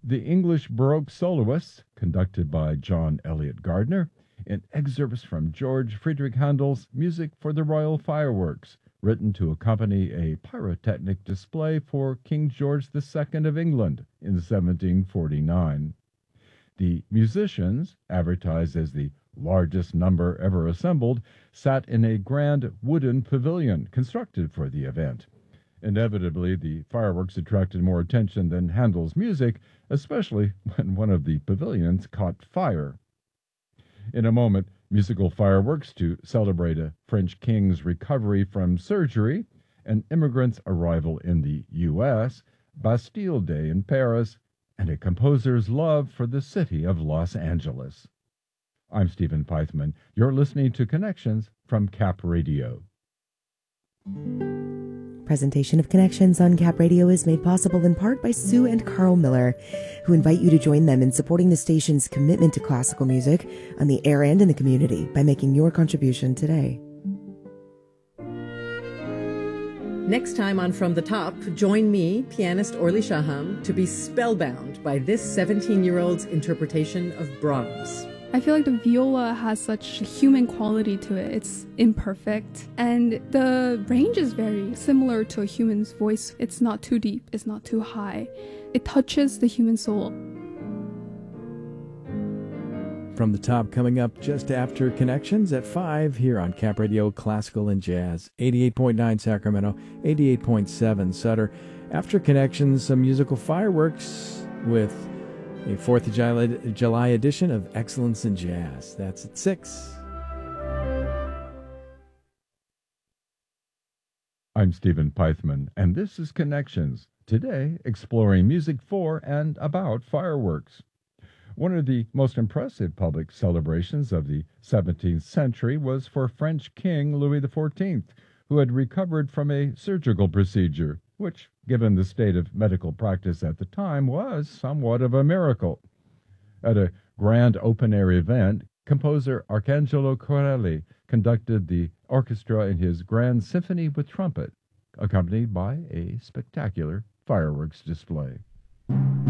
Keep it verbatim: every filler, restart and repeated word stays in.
The English Baroque Soloists, conducted by John Eliot Gardner, and excerpts from George Friedrich Handel's Music for the Royal Fireworks, written to accompany a pyrotechnic display for King George the Second of England in seventeen forty-nine. The musicians, advertised as the largest number ever assembled, sat in a grand wooden pavilion constructed for the event. Inevitably, the fireworks attracted more attention than Handel's music, especially when one of the pavilions caught fire. In a moment, musical fireworks to celebrate a French king's recovery from surgery, an immigrant's arrival in the U S, Bastille Day in Paris, and a composer's love for the city of Los Angeles. I'm Stephen Pythman. You're listening to Connections from Cap Radio. Presentation of Connections on Cap Radio is made possible in part by Sue and Carl Miller, who invite you to join them in supporting the station's commitment to classical music on the air and in the community by making your contribution today. Next time on From the Top, join me, pianist Orly Shaham, to be spellbound by this seventeen-year-old's interpretation of Brahms. I feel like the viola has such a human quality to it. It's imperfect. And the range is very similar to a human's voice. It's not too deep. It's not too high. It touches the human soul. From the Top coming up just after Connections at five here on Cap Radio Classical and Jazz. eighty-eight point nine Sacramento, eighty-eight point seven Sutter. After Connections, some musical fireworks with a fourth of July edition of Excellence in Jazz. That's at six. I'm Stephen Pythman, and this is Connections, today exploring music for and about fireworks. One of the most impressive public celebrations of the seventeenth century was for French King Louis the fourteenth, who had recovered from a surgical procedure, which, given the state of medical practice at the time, was somewhat of a miracle. At a grand open-air event, composer Arcangelo Corelli conducted the orchestra in his Grand Symphony with trumpet, accompanied by a spectacular fireworks display.